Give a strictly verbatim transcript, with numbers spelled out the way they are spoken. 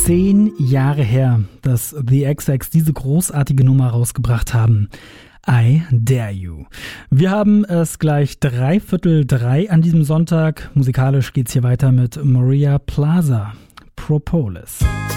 Zehn Jahre her, dass The X-X diese großartige Nummer rausgebracht haben. I Dare You. Wir haben es gleich dreiviertel drei an diesem Sonntag. Musikalisch geht's hier weiter mit Maria Plaza, Propolis.